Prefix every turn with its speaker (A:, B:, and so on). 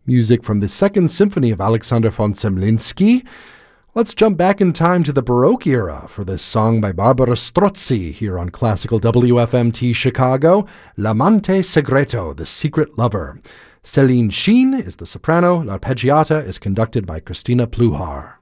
A: music from the Second Symphony of Alexander von Zemlinsky. Let's jump back in time to the Baroque era for this song by Barbara Strozzi here on Classical WFMT Chicago, L'amante segreto, the secret lover. Céline Sheen is the soprano, L'Arpeggiata is conducted by Christina Pluhar.